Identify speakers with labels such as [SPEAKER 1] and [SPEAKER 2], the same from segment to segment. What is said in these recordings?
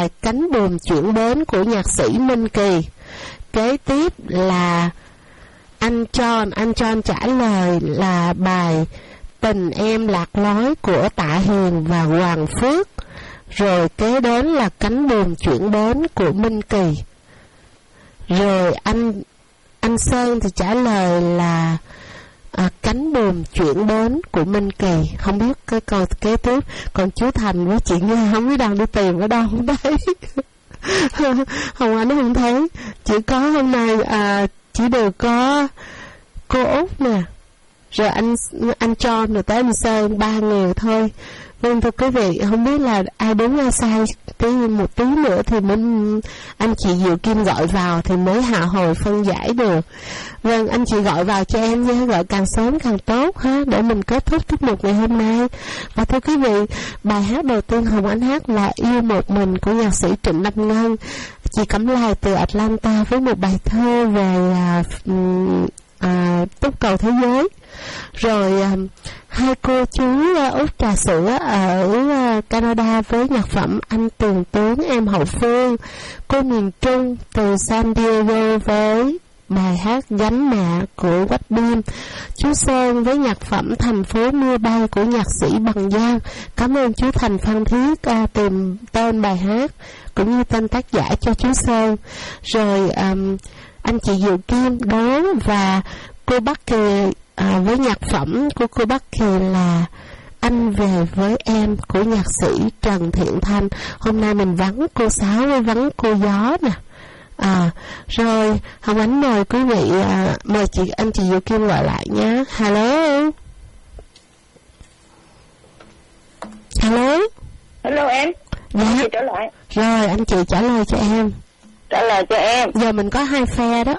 [SPEAKER 1] bài Cánh Buồm Chuyển Bến của nhạc sĩ Minh Kỳ. Kế tiếp là anh John trả lời là bài Tình Em Lạc Lối của Tạ Hiền và Hoàng Phước. Rồi kế đến là Cánh Buồm Chuyển Bến của Minh Kỳ. Rồi anh Sơn thì trả lời là Cánh Buồm Chuyển Bến của Minh Kỳ. Không biết cái câu kế tiếp. Còn chú Thành với chị Nga không biết đang đi tìm ở đâu không thấy. Hồng Anh không thấy. Chỉ có hôm nay chỉ được có cô Út nè, rồi anh John, rồi tới anh Sơn, 3 người thôi. Vâng, thưa quý vị, không biết là ai đúng ai sai. Một tí nữa thì anh chị Diệu Kim gọi vào thì mới hạ hồi phân giải được. Vâng, anh chị gọi vào cho em nha, gọi càng sớm càng tốt ha, để mình kết thúc tiết mục ngày hôm nay. Và thưa quý vị, bài hát đầu tiên Hồng Anh hát là Yêu Một Mình của nhạc sĩ Trịnh Lâm Ngân. Chị Cẩm Lai từ Atlanta với một bài thơ về túc cầu thế giới. Rồi hai cô chú Út Trà Sữa ở Canada với nhạc phẩm Anh Tường Tướng Em Hậu Phương. Cô miền Trung từ San Diego với bài hát Gánh Mạ của Quách Biêm. Chú Sơn với nhạc phẩm Thành Phố Mưa Bay của nhạc sĩ Bằng Giang. Cảm ơn chú Thành Phan Thiết tìm tên bài hát cũng như tên tác giả cho chú Sơn. Rồi anh chị Diệu Kim đón, và cô Bắc Kỳ với nhạc phẩm của cô Bắc Kỳ là Anh Về Với Em của nhạc sĩ Trần Thiện Thanh. Hôm nay mình vắng cô Sáu với vắng cô Gió nè. Rồi Hồng Ánh mời quý vị, mời anh chị Diệu Kim gọi lại nhé. Hello
[SPEAKER 2] em.
[SPEAKER 1] Dạ.
[SPEAKER 2] Chị trở lại.
[SPEAKER 1] Rồi anh chị trả lời cho em.
[SPEAKER 2] Trả lời cho em.
[SPEAKER 1] Giờ mình có 2 phe đó.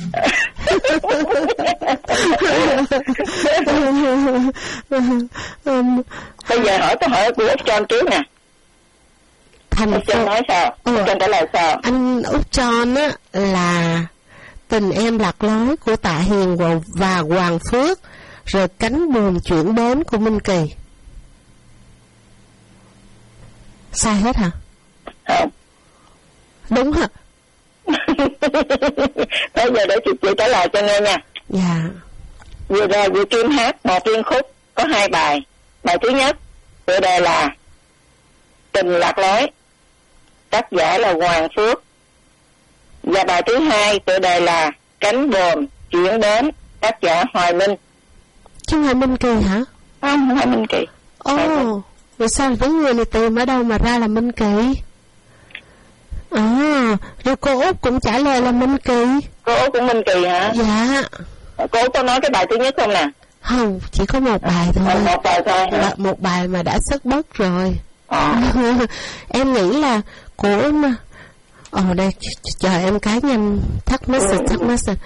[SPEAKER 2] Bây giờ hỏi của Út John trước nè. Út John nói sao? Út John trả lời sao?
[SPEAKER 1] Anh Út John á là Tình Em Lạc Lối của Tạ Hiền và Hoàng Phước. Rồi Cánh Buồm Chuyển Bến của Minh Kỳ. Sai hết hả?
[SPEAKER 2] Không.
[SPEAKER 1] Đúng hả?
[SPEAKER 2] Bây giờ để chị trả lời cho nghe nha.
[SPEAKER 1] Dạ.
[SPEAKER 2] Vừa rồi Diệu Kim hát một liên khúc có 2 bài. Bài thứ nhất tựa đề là Tình Lạc Lối, tác giả là Hoàng Phước. Và bài thứ hai tựa đề là Cánh Buồm Chuyển Bến, tác giả Hoài Minh.
[SPEAKER 1] Chứ Hoài Minh Kỳ hả?
[SPEAKER 2] Không phải Minh Kỳ.
[SPEAKER 1] Vậy sao với người này tìm ở đâu mà ra là Minh Kỳ? Rồi cô Út cũng trả lời là Minh Kỳ.
[SPEAKER 2] Cô Út cũng Minh Kỳ hả?
[SPEAKER 1] Dạ.
[SPEAKER 2] Cô Út có nói cái bài thứ nhất không nè?
[SPEAKER 1] Không, chỉ có một bài thôi.
[SPEAKER 2] Một bài thôi hả?
[SPEAKER 1] Một bài mà đã xuất bất rồi. Em nghĩ là của đây chờ em cái nhanh thắc message.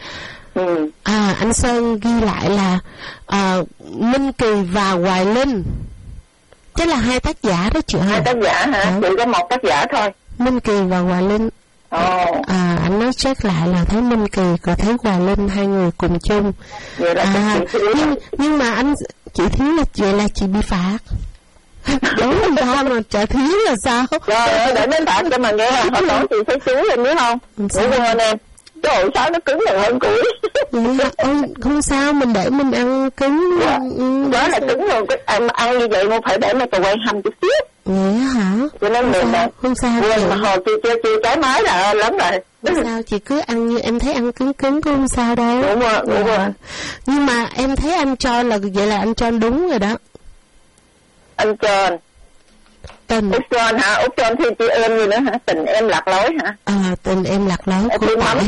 [SPEAKER 1] Anh Sơn ghi lại là Minh Kỳ và Hoài Linh. Chứ là 2 tác giả đó chị.
[SPEAKER 2] 2 tác giả hả? Chỉ có 1 tác giả thôi.
[SPEAKER 1] Minh Kỳ và Hoài Linh. Anh nói check lại là thấy Minh Kỳ, còn thấy Hoài Linh, 2 người cùng chung.
[SPEAKER 2] Vậy là
[SPEAKER 1] nhưng mà chị thiếu là chị bị phạt. Đúng không ta mà trả thiếu là sao?
[SPEAKER 2] Rồi để đến phạt cho mà nghe. Hồi tối chị thấy chú em biết không? Ngủ quên em. Trời ơi, sao nó cứng hơn củi.
[SPEAKER 1] Không sao, mình để mình ăn cứng.
[SPEAKER 2] Đó là cứng luôn. Ăn như vậy không phải để mà tụi quay hầm chút xíu.
[SPEAKER 1] Vậy hả?
[SPEAKER 2] Cho nên mình
[SPEAKER 1] không sao.
[SPEAKER 2] Quên mà hồi chưa trái mới là lắm rồi.
[SPEAKER 1] Không sao, chị cứ ăn như em thấy ăn cứng cũng không sao đâu.
[SPEAKER 2] Đúng rồi.
[SPEAKER 1] Nhưng mà em thấy anh John là vậy là anh John đúng rồi đó.
[SPEAKER 2] Anh John. Út John hả? Út John thì chị em gì nữa hả? Tình Em Lạc Lối hả?
[SPEAKER 1] Tình Em Lạc Lối của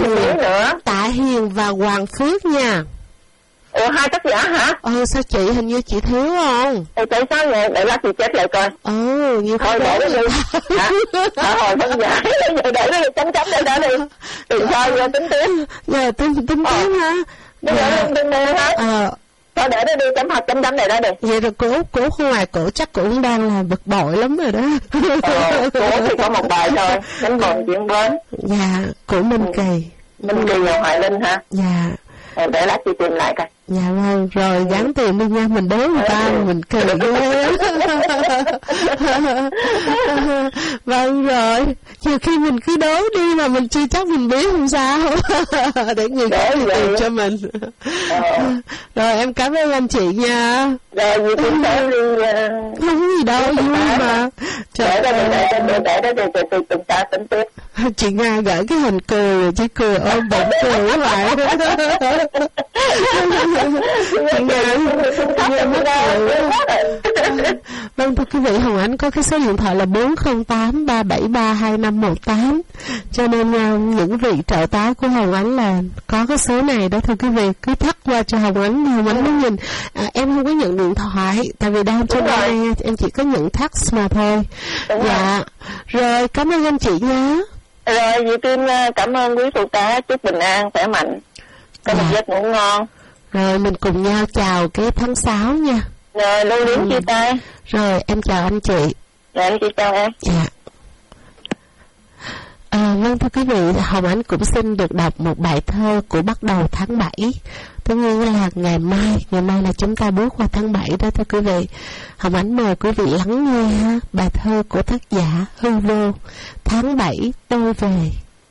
[SPEAKER 1] Tạ Hiền và Hoàng Phước nha.
[SPEAKER 2] 2 tác giả hả?
[SPEAKER 1] Sao chị hình như chị thiếu không?
[SPEAKER 2] Tại sao vậy? Để lát chị chết lại coi.
[SPEAKER 1] Như
[SPEAKER 2] thôi để nó đi. Hồi phân giải. Để nó chấm đây đó đi. Tìm thôi vô tính tiếp.
[SPEAKER 1] Giờ tính tiếp ha.
[SPEAKER 2] Đúng rồi, tính tiếp hả? Thôi để nó đi chấm này đó đi.
[SPEAKER 1] Vậy rồi cố ngoài cổ chắc cổ cũng đang là bực bội lắm rồi đó.
[SPEAKER 2] Cố thì có một bài thôi. Cánh Buồm Chuyển Bến.
[SPEAKER 1] Dạ, của Minh Kỳ.
[SPEAKER 2] Minh Kỳ và Hoài Linh hả?
[SPEAKER 1] Dạ.
[SPEAKER 2] Để lát chị tìm lại coi.
[SPEAKER 1] Dạ vâng, rồi gắn tiền đi nha, mình đố người ta mình cười ghê. Vâng rồi, Nhiều khi mình cứ đố đi mà mình chưa chắc mình biết không sao. Để người khác tìm cho mình. Rồi em cảm ơn anh chị nha.
[SPEAKER 2] Rồi vậy cũng phải đi.
[SPEAKER 1] Không có gì đâu, vui mà.
[SPEAKER 2] Để đó từ chúng ta tính tiếp.
[SPEAKER 1] Chị Nga gửi cái hình cười rồi chứ cười ôm bụng cười lại. Chị Nga vâng, thưa quý vị, Hồng Ánh có cái số điện thoại là 408-373-2518. Cho nên những vị trợ tá của Hồng Ánh là có cái số này đó thưa quý vị. Cứ thắt qua cho Hồng Ánh, Hồng Ánh mới nhìn. Em không có nhận điện thoại, tại vì đang trên đây em chỉ có nhận text mà thôi. Dạ. Rồi, cảm ơn anh chị nha.
[SPEAKER 2] Rồi, Diệu Kim cảm ơn quý phụ tá, chúc bình an, khỏe mạnh, có một giấc ngủ ngon.
[SPEAKER 1] Rồi, mình cùng nhau chào cái tháng 6 nha.
[SPEAKER 2] Rồi, lưu luyến chia tay.
[SPEAKER 1] Rồi, em chào anh chị.
[SPEAKER 2] Rồi, anh chị chào em.
[SPEAKER 1] Dạ. Vâng, thưa quý vị, Hồng Ánh cũng xin được đọc một bài thơ của bắt đầu tháng 7. Tất nhiên là ngày mai là chúng ta bước qua tháng 7 đó thưa quý vị. Hồng Ánh mời quý vị lắng nghe bài thơ của tác giả Hư Vô, Tháng 7 tôi về.